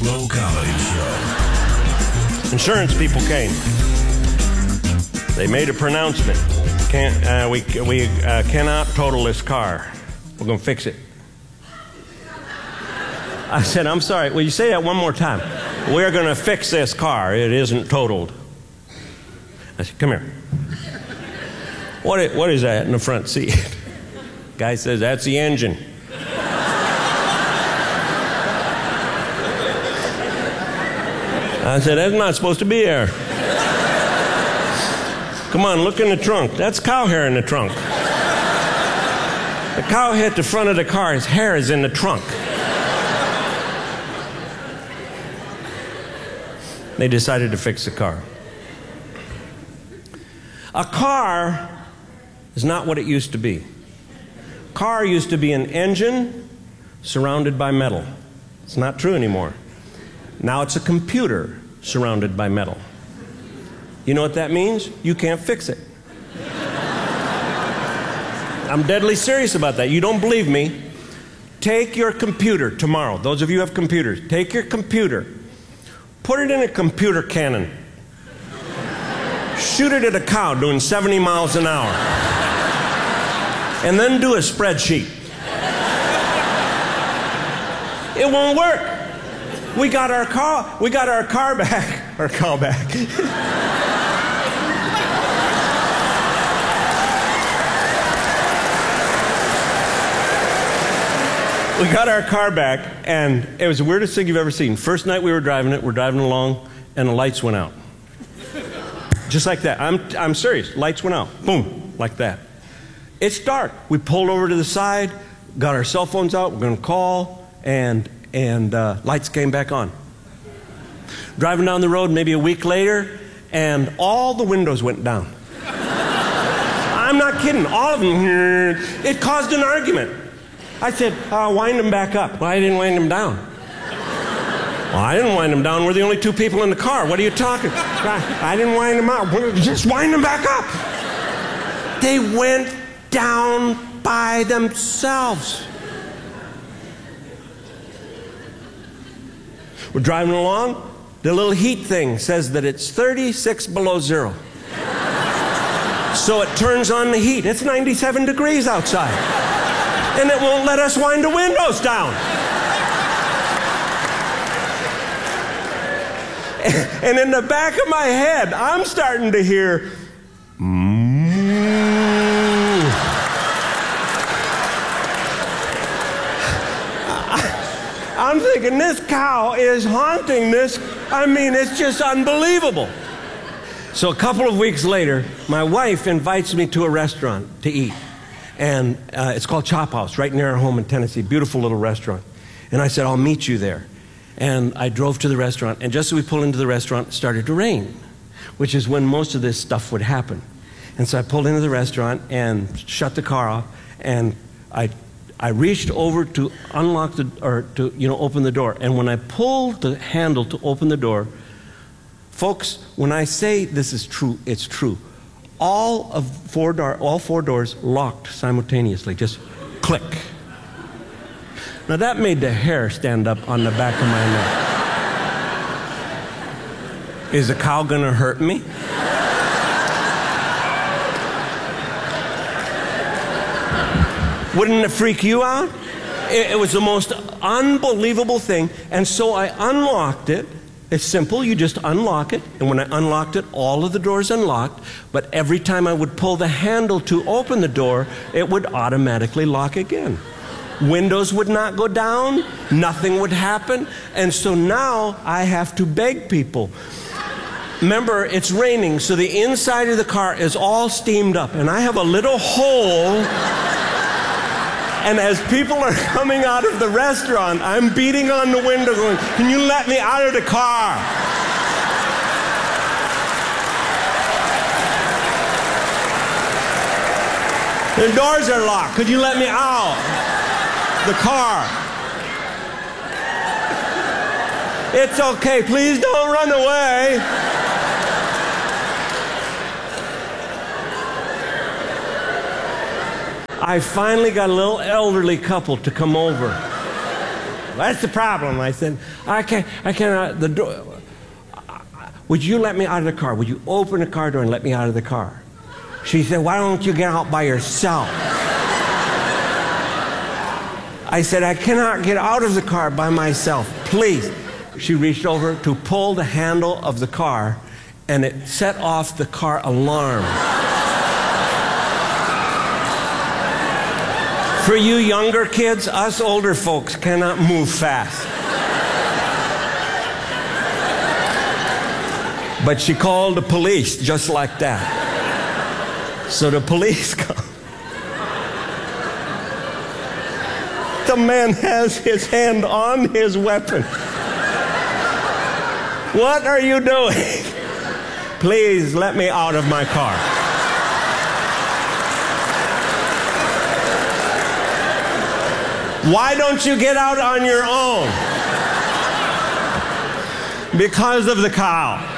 Low Comedy Show. Insurance people came. They made a pronouncement. We cannot total this car. We're going to fix it. I said, I'm sorry. Will you say that one more time? We're going to fix this car. It isn't totaled. I said, come here. What is that in the front seat? Guy says, that's the engine. I said, that's not supposed to be there. Come on, look in the trunk. That's cow hair in the trunk. The cow hit the front of the car. His hair is in the trunk. They decided to fix the car. A car is not what it used to be. Car used to be an engine surrounded by metal. It's not true anymore. Now it's a computer surrounded by metal. You know what that means? You can't fix it. I'm deadly serious about that. You don't believe me? Take your computer tomorrow. Those of you who have computers, take your computer, put it in a computer cannon, shoot it at a cow doing 70 miles an hour, and then do a spreadsheet. It won't work. We got our car back. Our cow back. We got our car back, and it was the weirdest thing you've ever seen. First night we were driving it, we're driving along, and the lights went out. Just like that. I'm serious. Lights went out. Boom. Like that. It's dark. We pulled over to the side, got our cell phones out, we're going to call, and lights came back on. Driving down the road maybe a week later, and all the windows went down. I'm not kidding. All of them. It caused an argument. I said, wind them back up. Well, I didn't wind them down. Well, I didn't wind them down. We're the only two people in the car. What are you talking? I didn't wind them out. Just wind them back up. They went down by themselves. We're driving along. The little heat thing says that it's 36 below zero. So it turns on the heat. It's 97 degrees outside. And it won't let us wind the windows down. And in the back of my head, I'm starting to hear, I'm thinking, this cow is haunting this. I mean, it's just unbelievable. So a couple of weeks later, my wife invites me to a restaurant to eat. And it's called Chop House, right near our home in Tennessee. Beautiful little restaurant. And I said, I'll meet you there. And I drove to the restaurant. And just as we pulled into the restaurant, it started to rain, which is when most of this stuff would happen. And so I pulled into the restaurant and shut the car off. And I reached over to unlock open the door. And when I pulled the handle to open the door, folks, when I say this is true, it's true. All four doors locked simultaneously, just click. Now that made the hair stand up on the back of my neck. Is the cow gonna hurt me? Wouldn't it freak you out? It was the most unbelievable thing. And so I unlocked it. It's simple, you just unlock it, and when I unlocked it, all of the doors unlocked, but every time I would pull the handle to open the door, it would automatically lock again. Windows would not go down, nothing would happen, and so now I have to beg people. Remember, it's raining, so the inside of the car is all steamed up, and I have a little hole. And as people are coming out of the restaurant, I'm beating on the window going, can you let me out of the car? The doors are locked. Could you let me out? The car. It's okay. Please don't run away. I finally got a little elderly couple to come over. That's the problem. I said, I cannot, the door. Would you let me out of the car? Would you open the car door and let me out of the car? She said, why don't you get out by yourself? I said, I cannot get out of the car by myself. Please. She reached over to pull the handle of the car, and it set off the car alarm. For you younger kids, us older folks cannot move fast. But she called the police just like that. So the police come. The man has his hand on his weapon. What are you doing? Please let me out of my car. Why don't you get out on your own? Because of the cow.